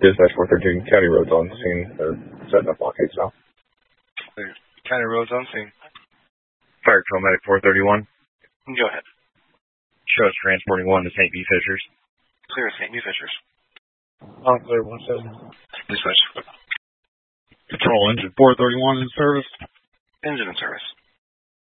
Dispatch 413, County Roads on scene. They're setting up blockades now. County Roads on scene. Fire Patrol Medic 431. Go ahead. Show us transporting one to St. B. Fishers. Clear St. B. Fishers. Clear 17. Dispatch. Control engine 431 in service. Engine in service.